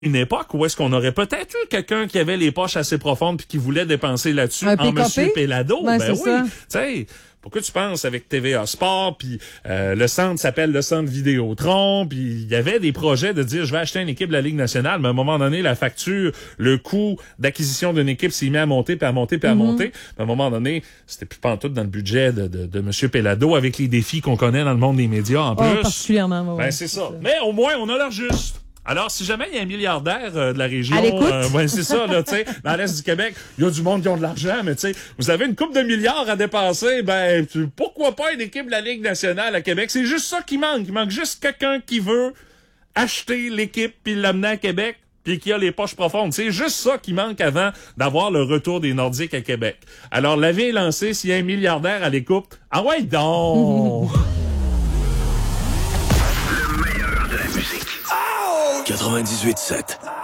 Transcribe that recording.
une époque où est-ce qu'on aurait peut-être eu quelqu'un qui avait les poches assez profondes puis qui voulait dépenser là-dessus Un en PKP? Monsieur Péladeau. Ben, Ben c'est oui. ça. Tu sais, pourquoi tu penses avec TVA Sport puis le centre s'appelle le centre Vidéotron puis il y avait des projets de dire je vais acheter une équipe de la Ligue nationale, mais à un moment donné la facture, le coût d'acquisition d'une équipe s'est mis à monter puis à monter puis à monter. Puis à un moment donné, c'était plus pantoute dans le budget de Monsieur Péladeau avec les défis qu'on connaît dans le monde des médias en plus. Particulièrement. Ouais, Ben c'est ça. Mais au moins on a l'air juste. Alors, si jamais il y a un milliardaire de la région, à l'écoute. ouais, c'est ça, là, tu sais, dans l'Est du Québec, il y a du monde qui ont de l'argent, mais tu sais, vous avez une couple de milliards à dépenser, ben, pourquoi pas une équipe de la Ligue nationale à Québec? C'est juste ça qui manque. Il manque juste quelqu'un qui veut acheter l'équipe puis l'amener à Québec puis qui a les poches profondes. C'est juste ça qui manque avant d'avoir le retour des Nordiques à Québec. Alors, la vie est lancée, s'il y a un milliardaire à l'écoute, ah ouais, donc! 98.7